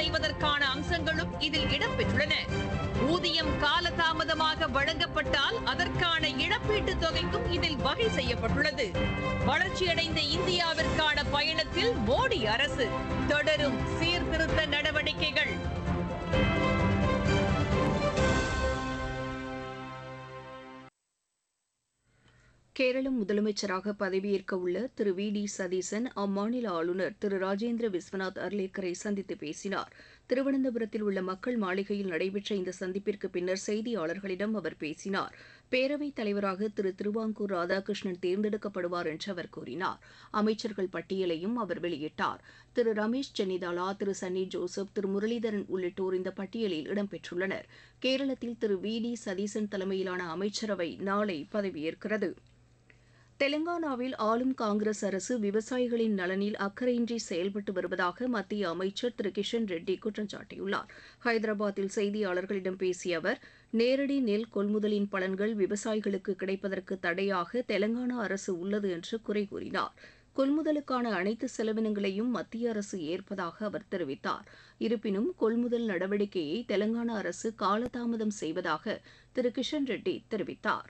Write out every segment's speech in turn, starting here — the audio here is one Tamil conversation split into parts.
செய்வதற்கான அம்சங்களும் இதில் இடம்பெற்றுள்ளன. ஊதியம் காலதாமதமாக வழங்கப்பட்டால் அதற்கான இழப்பீட்டுத் தொகைக்கும் இதில் வகை செய்யப்பட்டுள்ளது. வளர்ச்சியடைந்த இந்தியாவிற்கான பயணத்தில் மோடி அரசு தொடரும் சீர்திருத்த நடவடிக்கைகள். கேரளம் முதலமைச்சராக பதவியேற்க உள்ள திரு வி டி சதீசன் அம்மாநில ஆளுநர் திரு ராஜேந்திர விஸ்வநாத் அர்லேக்கரை சந்தித்து பேசினார். திருவனந்தபுரத்தில் உள்ள மக்கள் மாளிகையில் நடைபெற்ற இந்த சந்திப்பிற்கு பின்னர் செய்தியாளர்களிடம் அவர் பேசினார். பேரவைத் தலைவராக திரு திருவாங்கூர் ராதாகிருஷ்ணன் தேர்ந்தெடுக்கப்படுவார் என்று அவர் கூறினார். அமைச்சர்கள் பட்டியலையும் அவர் வெளியிட்டார். திரு ரமேஷ் சென்னிதாலா, திரு சன்னி ஜோசப், திரு முரளிதரன் உள்ளிட்டோர் இந்த பட்டியலில் இடம்பெற்றுள்ளனர். கேரளத்தில் திரு வி டி சதீசன் தலைமையிலான அமைச்சரவை நாளை பதவியேற்கிறது. தெலங்கானாவில் ஆளும் காங்கிரஸ் அரசு விவசாயிகளின் நலனில் அக்கறையின்றி செயல்பட்டு வருவதாக மத்திய அமைச்சர் திரு கிஷன் ரெட்டி குற்றம் சாட்டியுள்ளார். ஹைதராபாத்தில் செய்தியாளர்களிடம் பேசிய அவர், நேரடி நெல் கொள்முதலின் பலன்கள் விவசாயிகளுக்கு கிடைப்பதற்கு தடையாக தெலங்கானா அரசு உள்ளது என்று குறை கூறினார். கொள்முதலுக்கான அனைத்து செலவினங்களையும் மத்திய அரசு ஏற்பதாக அவர் தெரிவித்தார். இருப்பினும் கொள்முதல் நடவடிக்கையை தெலங்கானா அரசு காலதாமதம் செய்வதாக திரு கிஷன் ரெட்டி தெரிவித்தார்.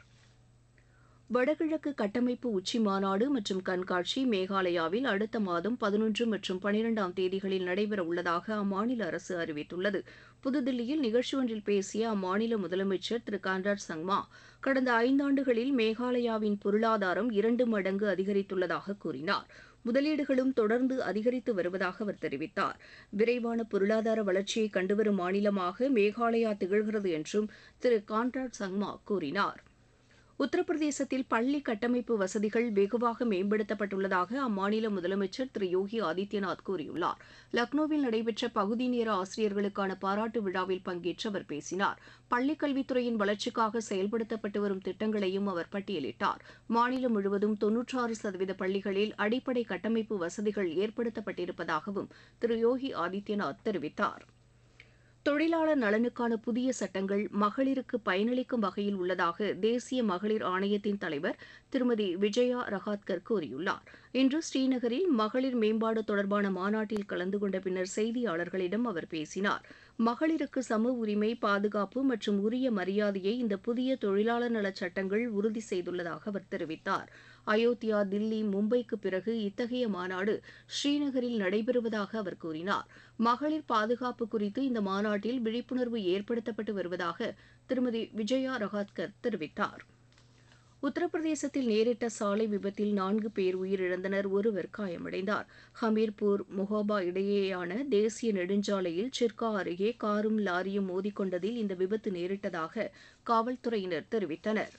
வடகிழக்கு கட்டமைப்பு உச்சி மாநாடு மற்றும் கண்காட்சி மேகாலயாவில் அடுத்த மாதம் 11 மற்றும் 12ஆம் தேதிகளில் நடைபெற உள்ளதாக அம்மாநில அரசு அறிவித்துள்ளது. புதுதில்லியில் நிகழ்ச்சி ஒன்றில் பேசிய அம்மாநில முதலமைச்சர் திரு கான்ராட் சங்மா, கடந்த 5 ஆண்டுகளில் மேகாலயாவின் பொருளாதாரம் 2 மடங்கு அதிகரித்துள்ளதாக கூறினார். முதலீடுகளும் தொடர்ந்து அதிகரித்து வருவதாக அவர் தெரிவித்தார். விரைவான பொருளாதார வளர்ச்சியை கண்டுவரும் மாநிலமாக மேகாலயா திகழ்கிறது என்றும் திரு கான்ராட் சங்மா கூறினார். உத்தரப்பிரதேசத்தில் பள்ளி கட்டமைப்பு வசதிகள் வெகுவாக மேம்படுத்தப்பட்டுள்ளதாக அம்மாநில முதலமைச்சர் திரு யோகி ஆதித்யநாத் கூறியுள்ளார். லக்னோவில் நடைபெற்ற பகுதி நேர ஆசிரியர்களுக்கான பாராட்டு விழாவில் பங்கேற்று அவர் பேசினார். பள்ளிக்கல்வித்துறையின் வளர்ச்சிக்காக செயல்படுத்தப்பட்டு வரும் திட்டங்களையும் அவர் பட்டியலிட்டார். மாநிலம் முழுவதும் 96% பள்ளிகளில் அடிப்படை கட்டமைப்பு வசதிகள் ஏற்படுத்தப்பட்டிருப்பதாகவும் திரு யோகி ஆதித்யநாத் தெரிவித்தார். தொழிலாளர் நலனுக்கான புதிய சட்டங்கள் மகளிருக்கு பயனளிக்கும் வகையில் உள்ளதாக தேசிய மகளிர் ஆணையத்தின் தலைவர் திருமதி விஜயா ரஹாத்கர் கூறியுள்ளார். இன்று ஸ்ரீநகரில் மகளிர் மேம்பாடு தொடர்பான மாநாட்டில் கலந்து கொண்ட பின்னர் செய்தியாளர்களிடம் அவர் பேசினார். மகளிருக்கு சம உரிமை, பாதுகாப்பு மற்றும் உரிய மரியாதையை இந்த புதிய தொழிலாளர் நலச் சட்டங்கள் உறுதி செய்துள்ளதாக அவர் தெரிவித்தார். அயோத்தியா, தில்லி, மும்பைக்கு பிறகு இத்தகைய மாநாடு ஸ்ரீநகரில் நடைபெறுவதாக அவர் கூறினார். மகளிர் பாதுகாப்பு குறித்து இந்த மாநாட்டில் விழிப்புணர்வு ஏற்படுத்தப்பட்டு வருவதாக திருமதி விஜயா ரஹாத்கர் தெரிவித்தார். உத்தரப்பிரதேசத்தில் நேரிட்ட சாலை விபத்தில் 4 பேர் உயிரிழந்தனர், ஒருவர் காயமடைந்தார். ஹமீர்பூர் மொஹாபா இடையேயான தேசிய நெடுஞ்சாலையில் சிர்கா அருகே காரும் லாரியும் மோதிக்கொண்டதில் இந்த விபத்து நேரிட்டதாக காவல்துறையினர் தெரிவித்தனர்.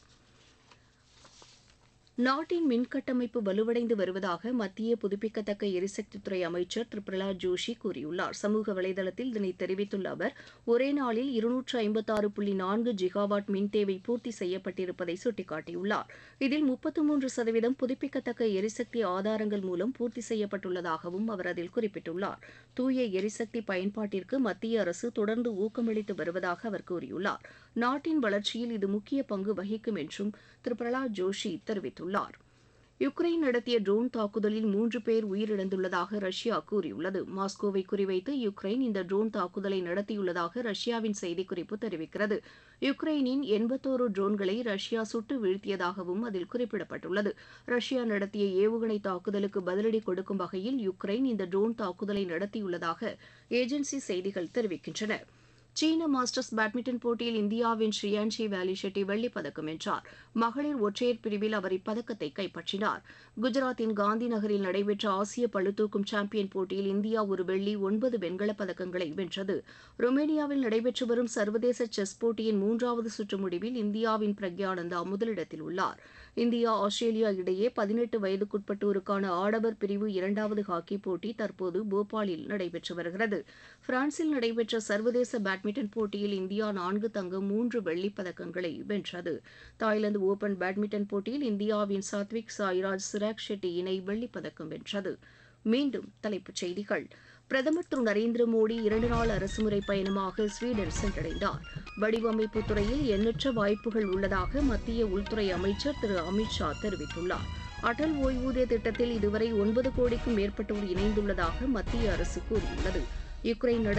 நாட்டின் மின்கட்டமைப்பு வலுவடைந்து வருவதாக மத்திய புதுப்பிக்கத்தக்க எரிசக்தித்துறை அமைச்சர் திரு பிரகலாத் ஜோஷி கூறியுள்ளார். சமூக வலைதளத்தில் இதனை தெரிவித்துள்ள அவர், ஒரே நாளில் 256.4 ஜிகாவாட் மின் தேவை பூர்த்தி செய்யப்பட்டிருப்பதை சுட்டிக்காட்டியுள்ளார். இதில் 33% புதுப்பிக்கத்தக்க எரிசக்தி ஆதாரங்கள் மூலம் பூர்த்தி செய்யப்பட்டுள்ளதாகவும் அவர் அதில் குறிப்பிட்டுள்ளார். தூய எரிசக்தி பயன்பாட்டிற்கு மத்திய அரசு தொடர்ந்து ஊக்கமளித்து வருவதாக அவர் கூறியுள்ளார். நாட்டின் வளர்ச்சியில் இது முக்கிய பங்கு வகிக்கும் என்றும் திரு பிரகலாத் ஜோஷி தெரிவித்துள்ளார். யுக்ரைன் நடத்திய ட்ரோன் தாக்குதலில் 3 பேர் உயிரிழந்துள்ளதாக ரஷ்யா கூறியுள்ளது. மாஸ்கோவை குறிவைத்து யுக்ரைன் இந்த ட்ரோன் தாக்குதலை நடத்தியுள்ளதாக ரஷ்யாவின் செய்திக்குறிப்பு தெரிவிக்கிறது. யுக்ரைனின் 81 ட்ரோன்களை ரஷ்யா சுட்டு வீழ்த்தியதாகவும் அதில் குறிப்பிடப்பட்டுள்ளது. ரஷ்யா நடத்திய ஏவுகணை தாக்குதலுக்கு பதிலடி கொடுக்கும் வகையில் யுக்ரைன் இந்த ட்ரோன் தாக்குதலை நடத்தியுள்ளதாக ஏஜென்சி செய்திகள் தெரிவிக்கின்றன. சீன மாஸ்டர்ஸ் பேட்மிண்டன் போட்டியில் இந்தியாவின் ஸ்ரீயான்ஷி வேலி ஷெட்டி வெள்ளிப்பதக்கம் வென்றார். மகளிர் ஒற்றையர் பிரிவில் அவர் இப்பதக்கத்தை கைப்பற்றினார். குஜராத்தின் காந்தி நகரில் நடைபெற்ற ஆசிய பளுதூக்கும் சாம்பியன் போட்டியில் இந்தியா ஒரு வெள்ளி 9 வெண்கலப் பதக்கங்களை வென்றது. ரொமேனியாவில் நடைபெற்று வரும் சர்வதேச செஸ் போட்டியின் 3வது சுற்று முடிவில் இந்தியாவின் பிரக்யானந்தா முதலிடத்தில் உள்ளார். இந்தியா ஆஸ்திரேலியா இடையே 18 வயதுக்குட்பட்டோருக்கான ஆடவர் பிரிவு 2வது ஹாக்கி போட்டி தற்போது போபாலில் நடைபெற்று வருகிறது. பிரான்சில் நடைபெற்ற சர்வதேச பேட்மிண்டன் போட்டியில் இந்தியா 4 தங்கம் 3 வெள்ளிப் பதக்கங்களை வென்றது. தாய்லாந்து ஓபன் பேட்மிண்டன் போட்டியில் இந்தியாவின் சாத்விக் சாய்ராஜ் சிராக் ஷெட்டி இணை வெள்ளிப் பதக்கம் வென்றது. மீண்டும் தலைப்புச் செய்திகள். பிரதமர் திரு நரேந்திர மோடி 2 நாள் அரசுமுறை பயணமாக ஸ்வீடன் சென்றடைந்தார். வடிவமைப்பு துறையில் எண்ணற்ற வாய்ப்புகள் உள்ளதாக மத்திய உள்துறை அமைச்சர் திரு அமித் ஷா தெரிவித்துள்ளார். அடல் ஓய்வூதிய திட்டத்தில் இதுவரை 9 கோடிக்கும் மேற்பட்டோர் இணைந்துள்ளதாக மத்திய அரசு கூறியுள்ளது. யுக்ரைன்